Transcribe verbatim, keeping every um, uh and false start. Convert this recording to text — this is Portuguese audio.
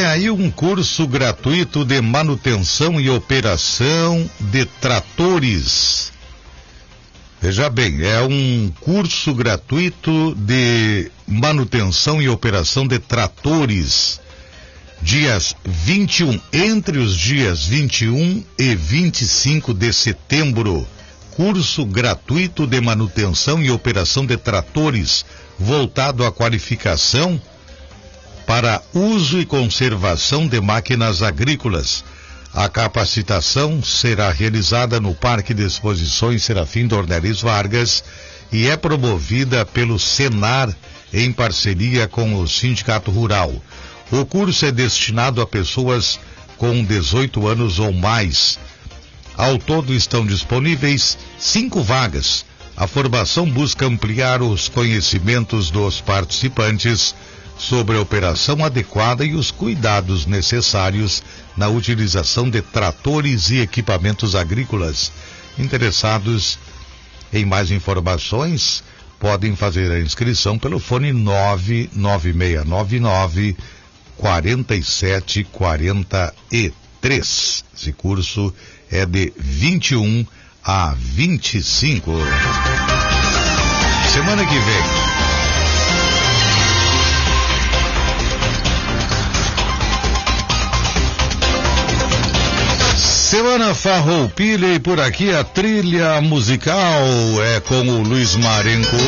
aí um curso gratuito de manutenção e operação de tratores. Veja bem, é um curso gratuito de manutenção e operação de tratores. Dias vinte e um, entre os dias vinte e um e vinte e cinco de setembro. Curso gratuito de manutenção e operação de tratores, voltado à qualificação para uso e conservação de máquinas agrícolas. A capacitação será realizada no Parque de Exposições Serafim Dornelles Vargas e é promovida pelo Senar em parceria com o Sindicato Rural. O curso é destinado a pessoas com dezoito anos ou mais. Ao todo estão disponíveis cinco vagas. A formação busca ampliar os conhecimentos dos participantes sobre a operação adequada e os cuidados necessários na utilização de tratores e equipamentos agrícolas. Interessados em mais informações, podem fazer a inscrição pelo fone nove nove seis nove nove, quatro sete quatro três. Esse curso é de vinte e um a vinte e cinco. Semana que vem. Semana Farroupilha, e por aqui a trilha musical é com o Luiz Marenco.